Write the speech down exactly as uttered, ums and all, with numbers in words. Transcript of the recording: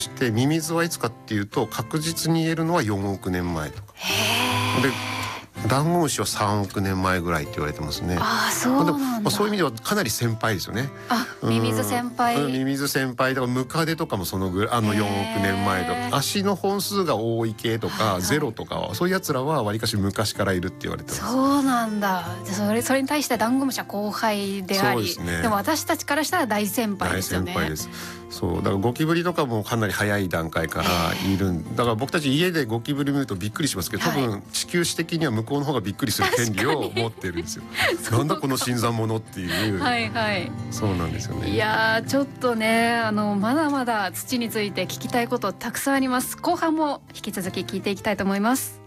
してミミズはいつかっていうと確実に言えるのはよんおくねんまえとかで、ダンゴムシはさんおくねんまえぐらいって言われてますね。 ああ、そうなんだ。 まあ、そういう意味ではかなり先輩ですよね。 あ、ミミズ先輩。 うん、ミミズ先輩だからムカデとかもそのぐらい、あのよんおくねんまえとか、足の本数が多い系とか、はい、ゼロとかはそういうやつらはわりかし昔からいるって言われてます。 そうなんだ。それそれに対してダンゴムシは後輩であり、 そうですね、 でも私たちからしたら大先輩ですよね。 大先輩です。そうだからゴキブリとかもかなり早い段階からいるんだから、僕たち家でゴキブリ見るとびっくりしますけど、多分地球史的には向こうの方がびっくりする権利を持ってるんですよ。なんだこの新参者っていう。はいはい、そうなんですよね。 いやー、ちょっとね、あのまだまだ土について聞きたいことたくさんあります。後半も引き続き聞いていきたいと思います。